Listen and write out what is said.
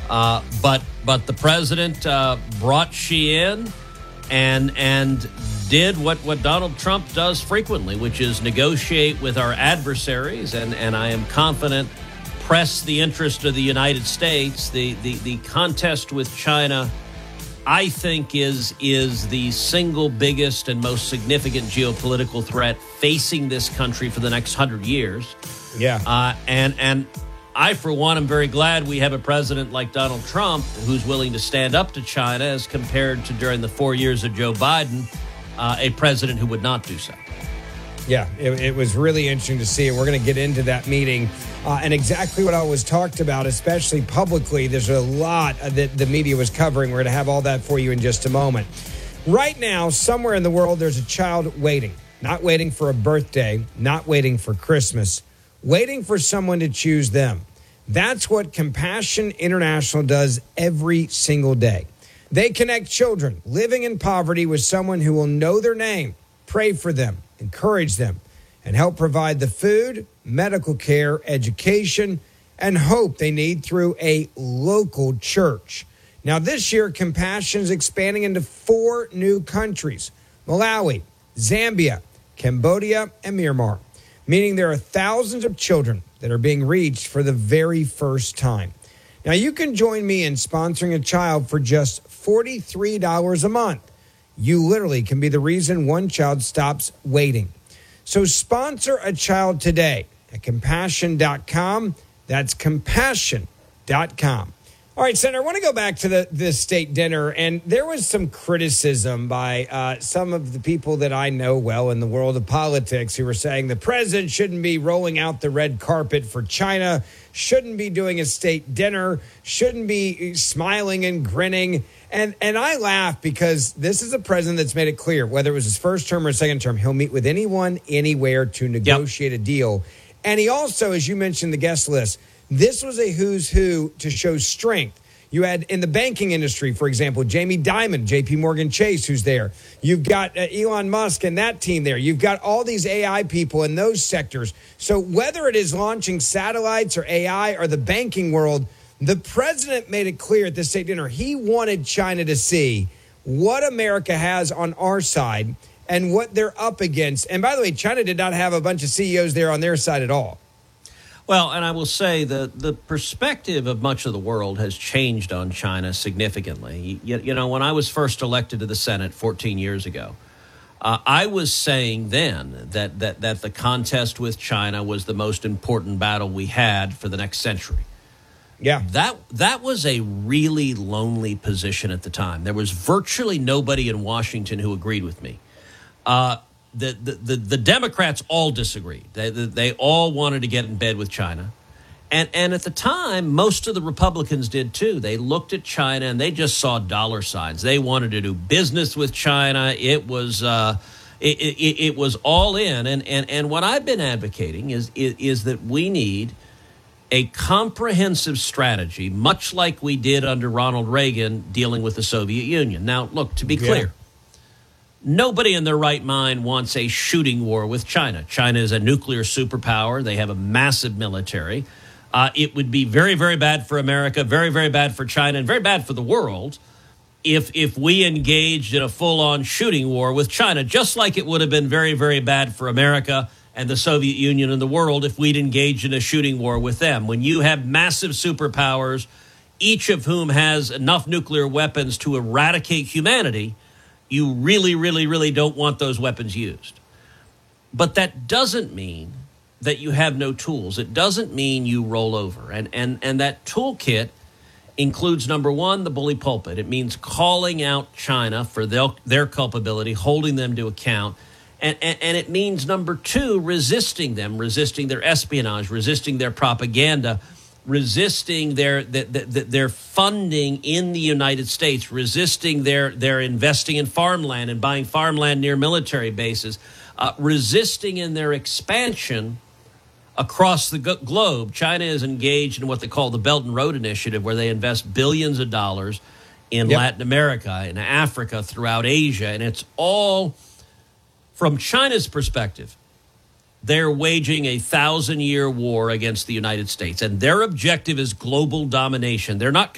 But the president brought Xi in and did what Donald Trump does frequently, which is negotiate with our adversaries, and I am confident press the interest of the United States. The contest with China, I think, is the single biggest and most significant geopolitical threat facing this country for the next 100 years. Yeah. And I, for one, am very glad we have a president like Donald Trump who's willing to stand up to China as compared to during the 4 years of Joe Biden, a president who would not do so. Yeah, it was really interesting to see. We're going to get into that meeting and exactly what I was talked about, especially publicly. There's a lot that the media was covering. We're going to have all that for you in just a moment. Right now, somewhere in the world, there's a child waiting. Not waiting for a birthday, not waiting for Christmas, waiting for someone to choose them. That's what Compassion International does every single day. They connect children living in poverty with someone who will know their name, pray for them, encourage them, and help provide the food, medical care, education, and hope they need through a local church. Now, this year, Compassion is expanding into 4 new countries: Malawi, Zambia, Cambodia, and Myanmar, meaning there are thousands of children that are being reached for the very first time. Now, you can join me in sponsoring a child for just $43 a month. You literally can be the reason one child stops waiting. So sponsor a child today at compassion.com. That's compassion.com. All right, Senator, I want to go back to the state dinner, and there was some criticism by some of the people that I know well in the world of politics who were saying the president shouldn't be rolling out the red carpet for China, shouldn't be doing a state dinner, shouldn't be smiling and grinning. And I laugh because this is a president that's made it clear, whether it was his first term or second term, he'll meet with anyone, anywhere to negotiate a deal. And he also, as you mentioned, the guest list, this was a who's who to show strength. You had in the banking industry, for example, Jamie Dimon, JP Morgan Chase, who's there. You've got Elon Musk and that team there. You've got all these AI people in those sectors. So whether it is launching satellites or AI or the banking world, the president made it clear at the state dinner he wanted China to see what America has on our side and what they're up against. And by the way, China did not have a bunch of CEOs there on their side at all. Well, and I will say the perspective of much of the world has changed on China significantly. You know, when I was first elected to the Senate 14 years ago, I was saying then that the contest with China was the most important battle we had for the next century. Yeah, that was a really lonely position at the time. There was virtually nobody in Washington who agreed with me. The Democrats all disagreed. They all wanted to get in bed with China. And at the time, most of the Republicans did too. They looked at China and they just saw dollar signs. They wanted to do business with China. It was it was all in. And what I've been advocating is that we need a comprehensive strategy, much like we did under Ronald Reagan dealing with the Soviet Union. Now, look, to be clear, nobody in their right mind wants a shooting war with China. China is a nuclear superpower. They have a massive military. It would be very, very bad for America, very, very bad for China, and very bad for the world if we engaged in a full-on shooting war with China, just like it would have been very, very bad for America and the Soviet Union and the world if we'd engaged in a shooting war with them. When you have massive superpowers, each of whom has enough nuclear weapons to eradicate humanity, you really, really, really don't want those weapons used. But that doesn't mean that you have no tools. It doesn't mean you roll over. And that toolkit includes, number one, the bully pulpit. It means calling out China for their culpability, holding them to account. And it means, number two, resisting them, resisting their espionage, resisting their propaganda, resisting their funding in the United States, resisting their investing in farmland and buying farmland near military bases, resisting in their expansion across the globe. China is engaged in what they call the Belt and Road Initiative, where they invest billions of dollars in Latin America, in Africa, throughout Asia, and it's all from China's perspective. They're waging a 1,000-year war against the United States, and their objective is global domination. They're not